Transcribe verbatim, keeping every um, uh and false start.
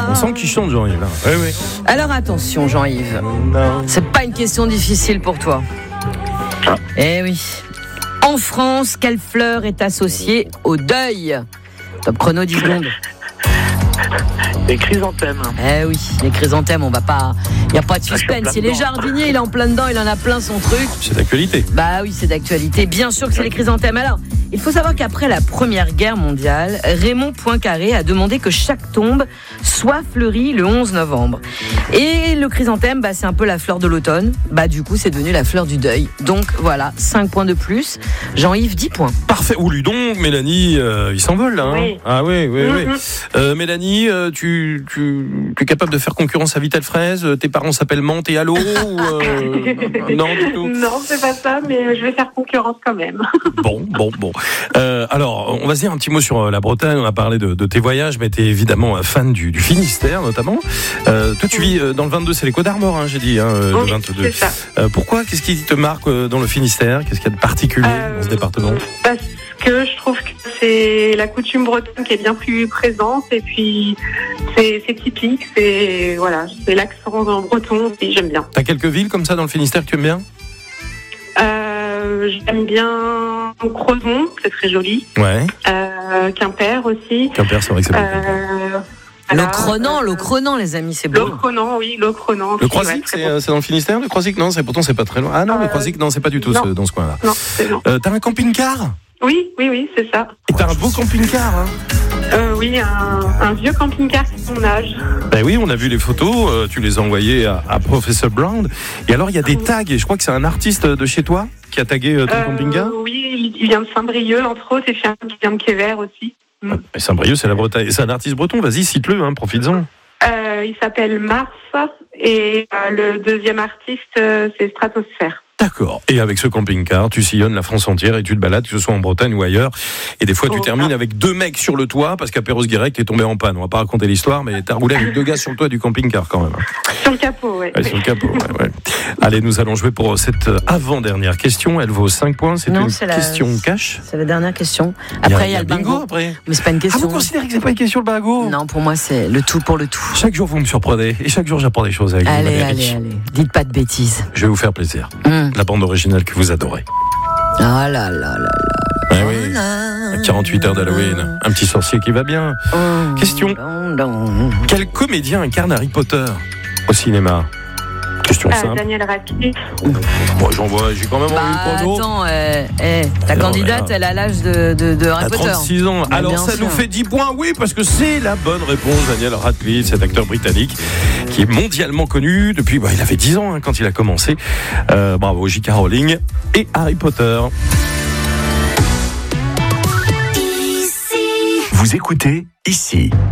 On sent qu'il chante, Jean-Yves. Oui, oui. Alors attention, Jean-Yves. Non. C'est pas une question difficile pour toi. Eh oui. En France, quelle fleur est associée au deuil ? Top chrono, dix secondes. Les chrysanthèmes. Eh oui, les chrysanthèmes, on va pas. Il n'y a pas de suspense. Si les jardiniers, il est en plein dedans, il en a plein son truc. C'est d'actualité. Bah oui, c'est d'actualité. Bien sûr que c'est les chrysanthèmes. Alors, il faut savoir qu'après la Première Guerre mondiale, Raymond Poincaré a demandé que chaque tombe soit fleurie le onze novembre. Et le chrysanthème, bah, c'est un peu la fleur de l'automne. Bah, du coup, c'est devenu la fleur du deuil. Donc voilà, cinq points de plus. Jean-Yves, dix points. Parfait. Ou Ludon, Mélanie, euh, il s'envole là. Hein. Oui. Ah oui, oui, Mm-hmm. oui. Euh, Mélanie, euh, tu, tu, tu es capable de faire concurrence à Vitel Fraise ? Tes parents s'appellent Mante et Allo ou euh... Non, du tout. Non, c'est pas ça, mais je vais faire concurrence quand même. Bon, bon, bon. Euh, alors, on va se dire un petit mot sur la Bretagne. On a parlé de, de tes voyages, mais tu es évidemment fan du, du Finistère, notamment. Euh, toi, tu vis dans le vingt-deux, c'est les Côtes d'Armor, hein, j'ai dit, hein, Oui, le vingt-deux. c'est ça. Euh, pourquoi ? Qu'est-ce qui te marque dans le Finistère ? Qu'est-ce qu'il y a de particulier Euh, dans ce département ? Parce que je trouve que c'est la coutume bretonne qui est bien plus présente et puis c'est, c'est typique, c'est voilà, c'est l'accent en breton et j'aime bien. T'as quelques villes comme ça dans le Finistère que tu aimes bien ? Euh, j'aime bien Crozon, c'est très joli. Ouais. Euh, Quimper aussi. Quimper, c'est vrai que c'est bon. Euh, Le voilà. Crenant, le Crenant, les amis, c'est beau. Le Crenant, oui, le Crenant. Le Croisic, c'est, euh, c'est dans le Finistère, le Croisic ? Non, c'est, pourtant c'est pas très loin. Ah non, Euh, le Croisic, non, c'est pas du tout non. ce, dans ce coin-là. Non, c'est non. Euh, t'as un camping-car ? Oui, oui, oui, c'est ça. Et t'as un beau camping-car, hein ? Euh, oui, un, un vieux camping-car qui a son âge. Ben oui, on a vu les photos, euh, tu les as envoyées à, à Professor Brown. Et alors, il y a des tags, et je crois que c'est un artiste de chez toi qui a tagué euh, ton Euh, camping-car. oui, il vient de Saint-Brieuc, entre autres, et puis un qui vient de Quéver aussi. Mm. Et Saint-Brieuc, c'est la Bretagne. C'est un artiste breton, vas-y, cite-le, hein, profites-en. Euh, il s'appelle Mars, et euh, le deuxième artiste, euh, c'est Stratosphère. D'accord. Et avec ce camping-car, tu sillonnes la France entière et tu te balades, que ce soit en Bretagne ou ailleurs. Et des fois, tu Oh, termines ah. avec deux mecs sur le toit, parce qu'à Perros-Guirec, t'es tombé en panne. On va pas raconter l'histoire, mais t'as roulé avec deux gars sur le toit du camping-car quand même. Sur le capot, ouais. Ouais, sur le capot, ouais, ouais. Allez, nous allons jouer pour cette avant-dernière question. Elle vaut cinq points. C'est Non, une c'est la- question cash. C'est la dernière question. Après, il y a le bingo. après. Mais c'est pas une Ah, question. vous considérez que c'est pas une question le bingo ? Non, pour moi, c'est le tout pour le tout. Chaque jour, vous me surprenez. Et chaque jour, j'apprends des choses avec vous, Allez, Valérie. allez, allez. Dites pas de bêtises. Je vais vous faire plaisir. Hum. La bande originale que vous adorez. Ah là là là là. Ah oui. À quarante-huit heures d'Halloween. Un petit sorcier qui va bien. Oh, Question. don, don. Quel comédien incarne Harry Potter au cinéma ? Question Euh, simple. Daniel Radcliffe. Moi, j'en vois, j'ai quand même envie Bah, le chrono. attends, euh, eh, ta Non, candidate, mais là- elle a l'âge de, de, de Harry À Potter. trente-six ans. Mais Alors bien ça sûr. nous fait dix points, oui, parce que c'est la bonne réponse. Daniel Radcliffe, cet acteur britannique qui est mondialement connu depuis, bah, il avait dix ans hein, quand il a commencé. Euh, bravo, J K Rowling et Harry Potter. Vous écoutez ici.